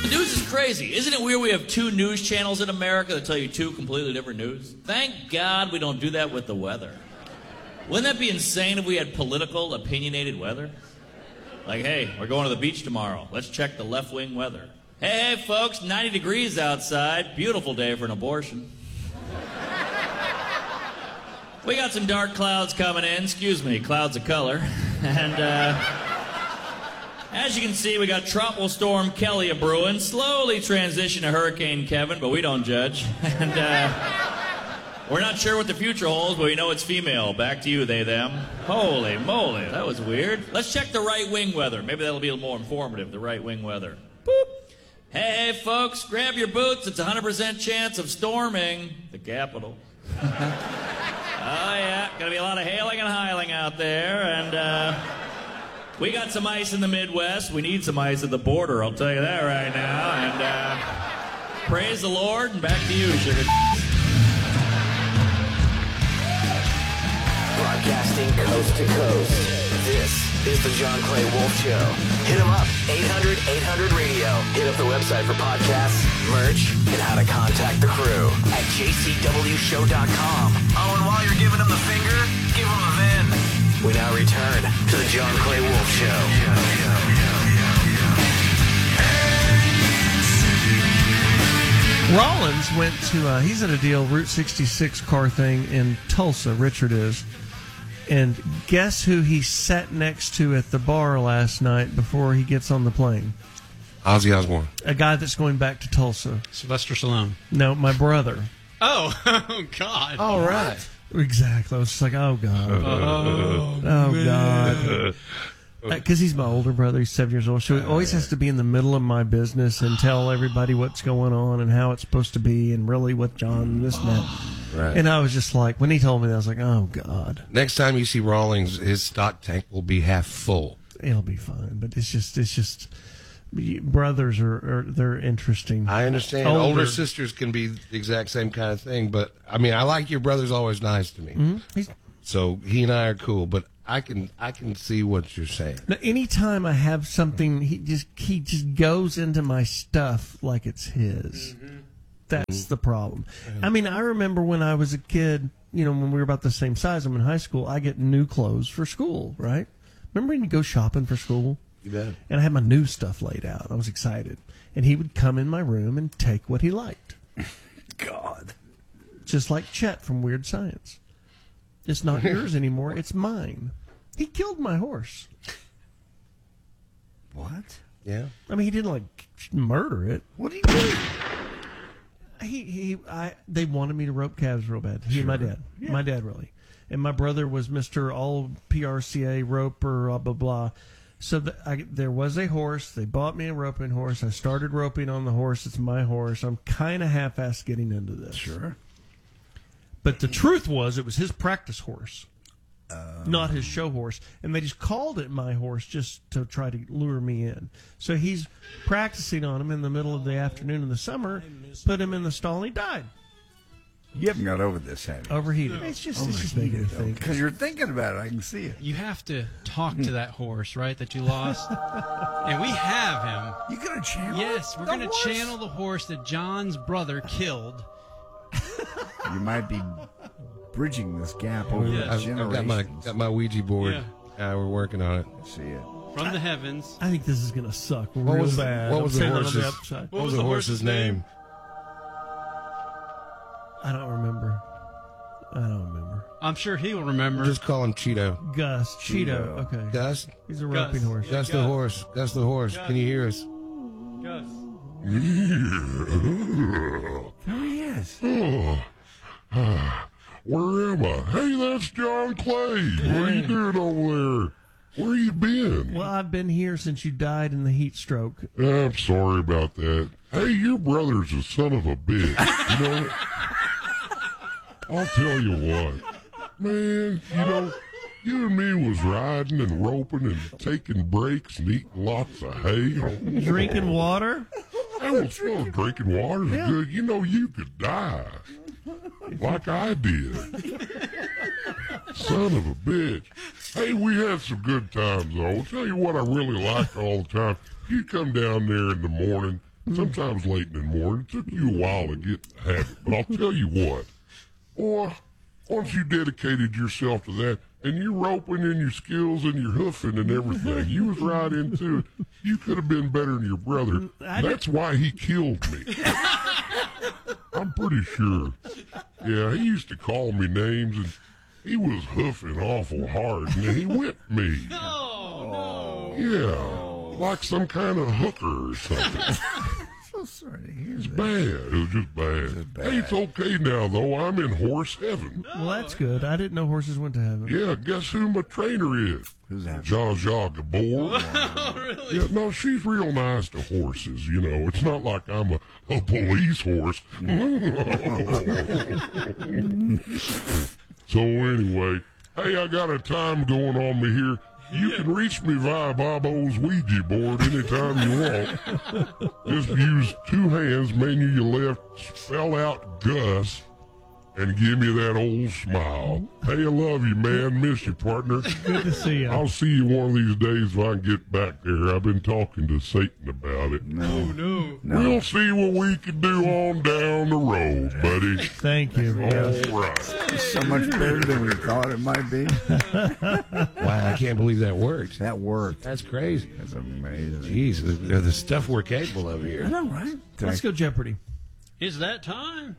The news is crazy. Isn't it weird we have two news channels in America that tell you two completely different news? Thank God we don't do that with the weather. Wouldn't that be insane if we had political, opinionated weather? Like, hey, we're going to the beach tomorrow. Let's check the left-wing weather. Hey, folks, 90 degrees outside. Beautiful day for an abortion. We got some dark clouds coming in. Excuse me, clouds of color. And, as you can see, we got Tropical Storm Kelly a-brewing, slowly transition to Hurricane Kevin, but we don't judge. And we're not sure what the future holds, but we know it's female. Back to you, they, them. Holy moly, that was weird. Let's check the right-wing weather. Maybe that'll be a little more informative, the right-wing weather. Boop. Hey, folks, grab your boots. It's a 100% chance of storming the Capitol. Oh, yeah, gonna be a lot of hailing and hiling out there, and, we got some ice in the Midwest. We need some ice at the border, I'll tell you that right now. And praise the Lord, and back to you, sugar. Broadcasting coast to coast. This is the John Clay Wolf Show. Hit him up, 800-800-RADIO. Hit up the website for podcasts, merch, and how to contact the crew at jcwshow.com. Oh, and while you're giving him the finger, give him a VIN. We now return to the John Clay Wolf Show. Rollins went to, he's at a deal, Route 66 car thing in Tulsa, Richard is. And guess who he sat next to at the bar last night before he gets on the plane? Ozzy Osbourne. A guy that's going back to Tulsa. Sylvester Stallone. No, my brother. Oh, God. All right. Exactly. I was just like, oh, God. Oh God. Because he's my older brother. He's 7 years old. So he always has to be in the middle of my business and tell everybody what's going on and how it's supposed to be and really what John, this and that. Right. And I was just like, when he told me that, I was like, oh, God. Next time you see Rawlings, his stock tank will be half full. It'll be fine. But it's just brothers they're interesting. I understand. Older sisters can be the exact same kind of thing. But, I mean, I like your brother's always nice to me. Mm-hmm. So he and I are cool. But I can see what you're saying. Now, anytime I have something, he just goes into my stuff like it's his. Mm-hmm. That's the problem. I mean, I remember when I was a kid, when we were about the same size, I'm in high school, I get new clothes for school, right? Remember when you go shopping for school? You bet. And I had my new stuff laid out. I was excited. And he would come in my room and take what he liked. God. Just like Chet from Weird Science. It's not yours anymore. It's mine. He killed my horse. What? Yeah. I mean, he didn't murder it. What did he do? They wanted me to rope calves real bad. He and my dad. Yeah. My dad really. And my brother was Mr. All PRCA roper, blah, blah, blah. So there was a horse. They bought me a roping horse. I started roping on the horse. It's my horse. I'm kind of half-assed getting into this. Sure. But the truth was, it was his practice horse, not his show horse. And they just called it my horse just to try to lure me in. So he's practicing on him in the middle of the afternoon in the summer, put him in the stall, and he died. You haven't got over this, have you? Overheated. It's just making you think. Because you're thinking about it. I can see it. You have to talk to that horse, right, that you lost. And we have him. You going to channel Yes, we're going to channel the horse that John's brother killed. You might be bridging this gap over generations. I've got my Ouija board. Yeah. We're working on it. I see it. From the heavens. I think this is going to suck real bad. What was the horse's name? I don't remember. I'm sure he will remember. Just call him Cheeto. Gus. Cheeto. Okay. Gus? He's a roping horse. Gus the horse. Gus the horse. Can you hear us? Gus. There he is. Where am I? Hey, that's John Clay. What are you doing over there? Where you been? Well, I've been here since you died in the heat stroke. I'm sorry about that. Hey, your brother's a son of a bitch. You know, I'll tell you what. Man, you and me was riding and roping and taking breaks and eating lots of hay. Drinking water? Well, drinking water's good. You could die. Like I did. Son of a bitch. Hey, we had some good times, though. I'll tell you what I really like all the time. You come down there in the morning, sometimes late in the morning. It took you a while to get the habit, but I'll tell you what, boy, once you dedicated yourself to that, and your roping and your skills and your hoofing and everything, you was right into it. You could have been better than your brother. That's why he killed me. I'm pretty sure. Yeah, he used to call me names, and he was hoofing awful hard, and then he whipped me. Oh, no. Yeah, like some kind of hooker or something. So sorry to hear that. Bad. It was just bad. Hey, it's okay now, though. I'm in horse heaven. Well, that's good. I didn't know horses went to heaven. Yeah, guess who my trainer is? Who's that? Zsa Zsa Gabor. Oh, really? Yeah, no, she's real nice to horses, you know. It's not like I'm a police horse. So anyway, hey, I got a time going on me here. You can reach me via Bob O's Ouija board anytime you want. Just use 2 hands, menu your left, spell out Gus, and give me that old smile. Hey, I love you, man. Miss you, partner. Good to see you. I'll see you one of these days if I can get back there. I've been talking to Satan about it. Oh, no. We'll see what we can do on down the road, buddy. Thank you. All right. So much better than we thought it might be. Wow, I can't believe that worked. That worked. That's crazy. That's amazing. Jeez, the stuff we're capable of I here. know, right? Let's go Jeopardy. Is that time?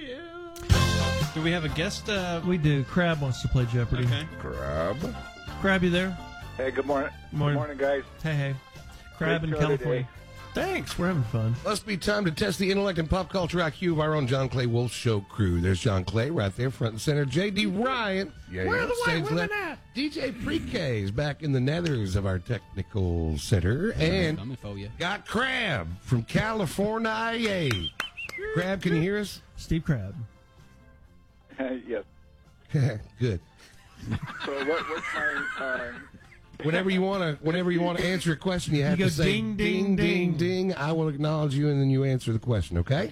Do we have a guest? We do. Crab wants to play Jeopardy. Okay. Crab. Crab, you there? Hey, good morning. Morning. Good morning, guys. Hey. Crab in Great show California. today. Thanks. We're having fun. Must be time to test the intellect and pop culture IQ of our own John Clay Wolf Show crew. There's John Clay right there, front and center. J.D. Ryan. Yeah, Where yeah. are the white women at? DJ Pre-K is back in the nethers of our technical center. And Coming for you. got Crab from California. Crab, can you hear us? Steve Crab. Yes. Good. So what's my Whenever you want to answer a question, you have You go to say ding, ding, ding. ding. I will acknowledge you, and then you answer the question. Okay?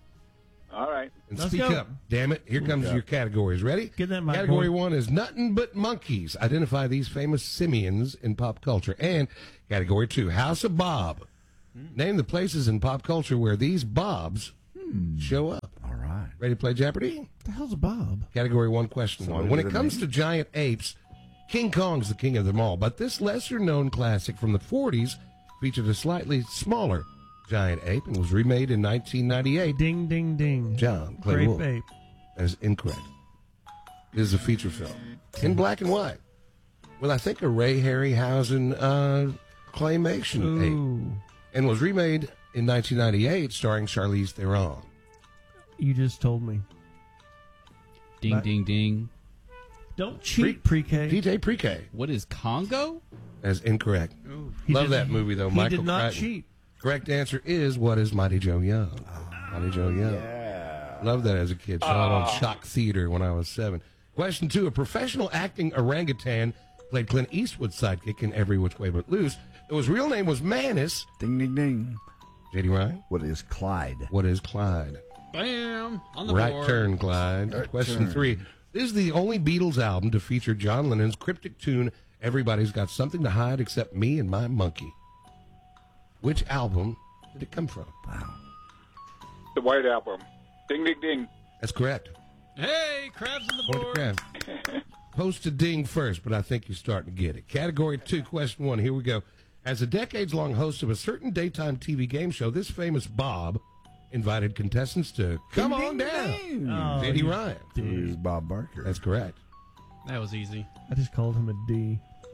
all right? And Let's speak go. up. Damn it! Here comes your categories. Ready? Get that mic, Category boy. 1 is nothing but monkeys. Identify these famous simians in pop culture. And category 2, House of Bob. Name the places in pop culture where these Bobs show up. All right. Ready to play Jeopardy? What the hell's a Bob? Category 1, question 1. When it comes to giant apes, King Kong's the king of them all. But this lesser-known classic from the 40s featured a slightly smaller giant ape and was remade in 1998. Ding, ding, ding. John Clay Grape Wolf. ape. That is incorrect. It is a feature film in black and white with, I think, a Ray Harryhausen claymation ape, Ooh. and was remade in 1998 starring Charlize Theron. You just told me. Ding, ding, ding. Don't cheat, Pre-K. DJ Pre-K. What is Congo? That is incorrect. He Love did- that movie, though. He Michael did not Crichton. cheat. Correct answer is what is Mighty Joe Young. Mighty Joe Young. Love that as a kid. Saw it on Shock Theater when I was 7. Question 2. A professional acting orangutan played Clint Eastwood's sidekick in Every Which Way But Loose. His real name was Manus. Ding, ding, ding. J.D. Ryan. What is Clyde? What is Clyde? Bam! On the Right board. turn, Clyde. Question 3. This is the only Beatles album to feature John Lennon's cryptic tune, Everybody's Got Something to Hide Except Me and My Monkey. Which album did it come from? Wow. The White Album. Ding, ding, ding. That's correct. Hey, Crab's on the Point to board. Crab. Post a ding first, but I think you're starting to get it. Category 2, question 1. Here we go. As a decades-long host of a certain daytime TV game show, this famous Bob invited contestants to come on down. Oh, J.D. you Ryan. Who's Bob Barker? That's correct. That was easy. I just called him a D.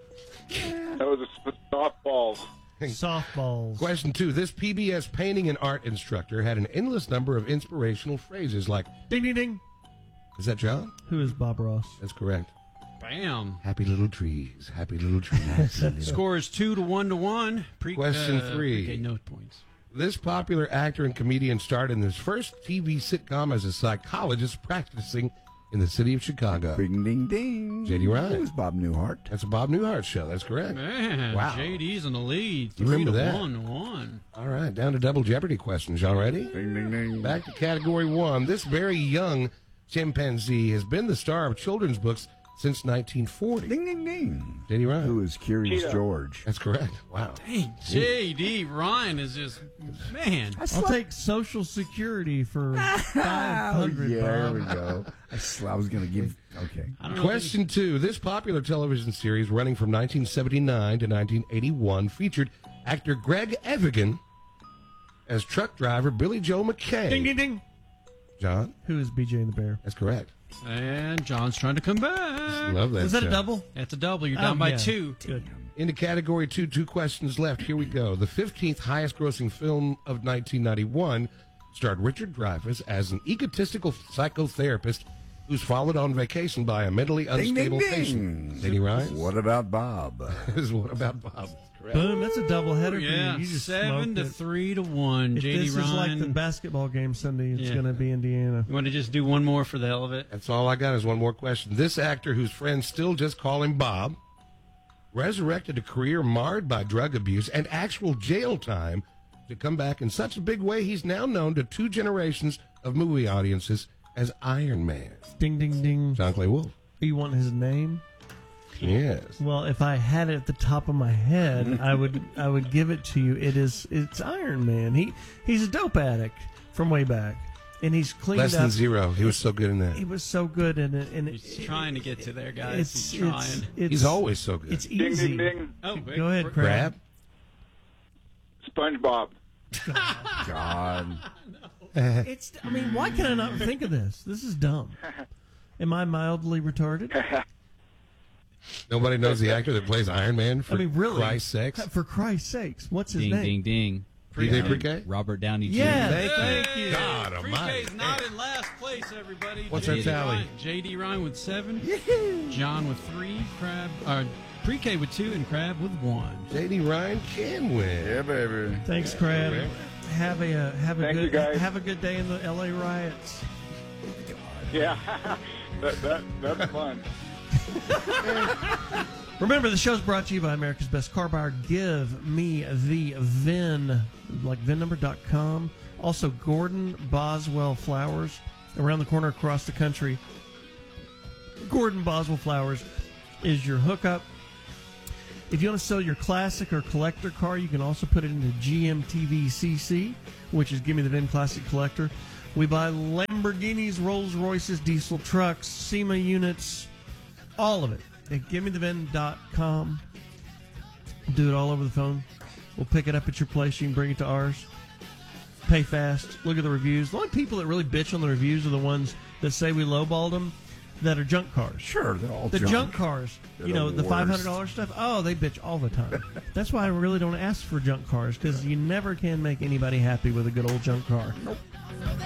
That was a softball. Softballs. Question 2. This PBS painting and art instructor had an endless number of inspirational phrases like, Ding, ding, ding. is that John? Who is Bob Ross? That's correct. Bam! Happy little trees. Happy little trees. Score is 2 to 1 to 1. Question 3. Okay, no points. This popular actor and comedian starred in his first TV sitcom as a psychologist practicing in the city of Chicago. Ding, ding, ding. J.D. Ryan. Who's Bob Newhart? That's a Bob Newhart show. That's correct. Man, Wow. JD's in the lead. You 3 remember to that. 1 to 1. All right, down to double Jeopardy questions. Y'all ready? Ding, ding, ding. Back to category 1. This very young chimpanzee has been the star of children's books since 1940. Ding, ding, ding. J.D. Ryan. Who is Curious Cheetah. George? That's correct. Wow. Hey, J.D. Ryan is just, man. I'll take Social Security for 500. Yeah, there Bob. we go. I was going to give. Okay. I don't know Question 2. This popular television series running from 1979 to 1981 featured actor Greg Evigan as truck driver Billy Joe McKay. Ding, ding, ding. John? Who is BJ and the Bear? That's correct. And John's trying to come back. Love that. Is that a show. double? It's a double. You're down by yeah. 2. Good. Into category 2, 2 questions left. Here we go. The 15th highest grossing film of 1991 starred Richard Dreyfuss as an egotistical psychotherapist who's followed on vacation by a mentally Ding, ding, unstable ding. patient. J.D. Ryan? What about Bob? What about Bob? Boom, that's a double header Yeah, for you. You just 7 to smoked it. 3 to 1. If J.D. this Ryan. is like the basketball game Sunday, it's Yeah. going to be Indiana. You want to just do one more for the hell of it? That's all I got is one more question. This actor, whose friends still just call him Bob, resurrected a career marred by drug abuse and actual jail time to come back in such a big way he's now known to 2 generations of movie audiences as Iron Man. Ding, ding, ding. John Clay Wolf. You want his name? Yes. Well, if I had it at the top of my head, I would give it to you. It's Iron Man. He's a dope addict from way back, and he's cleaned Less up. than zero. He was so good in that. He was so good in it, and He's trying to get to there, guys. it's He's trying. He's always so good. It's Ding, easy. ding, ding. Oh, Go ahead, Crab. Grab. SpongeBob. God. It's. I mean, why can I not think of this? This is dumb. Am I mildly retarded? Nobody knows the actor that plays Iron Man for I mean, really? Christ's sakes. For Christ's sakes, what's his Ding, name? ding, ding. PJ Pre-K? Robert Downey Jr. Yeah, Thank thank you. God almighty. Pre-K's not in last place, everybody. What's our J.D. tally? Ryan- J.D. Ryan with 7, John with 3, Pre-K with 2, and Crab with 1. J.D. Ryan can win. Yeah, baby. Thanks, Crab. Have a Thank you, good guys. have a good day in the L.A. riots. Yeah, that's fun. Remember, the show's brought to you by America's Best Car Buyer. Give me the VIN, like VINnumber.com. Also, Gordon Boswell Flowers, around the corner across the country. Gordon Boswell Flowers is your hookup. If you want to sell your classic or collector car, you can also put it into GMTVCC, which is Give Me the VIN Classic Collector. We buy Lamborghinis, Rolls Royces, diesel trucks, SEMA units, all of it at GiveMeTheVIN.com. We'll do it all over the phone. We'll pick it up at your place. You can bring it to ours. Pay fast. Look at the reviews. The only people that really bitch on the reviews are the ones that say we lowballed them, that are junk cars. Sure, they're all The junk cars, They're you know, the the worst. $500 stuff. Oh, they bitch all the time. That's why I really don't ask for junk cars, because you never can make anybody happy with a good old junk car. Nope.